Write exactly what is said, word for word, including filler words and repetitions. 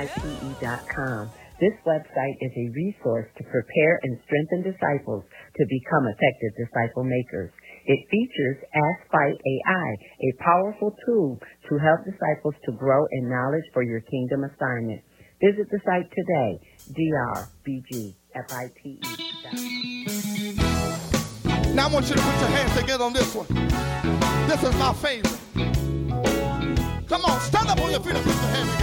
I P E dot com. This website is a resource to prepare and strengthen disciples to become effective disciple makers. It features Ask Fight A I, a powerful tool to help disciples to grow in knowledge for your kingdom assignment. Visit the site today, D R B G F I T E dot com. Now I want you to put your hands together on this one. This is my favorite. Come on, stand up on your feet and put your hands together.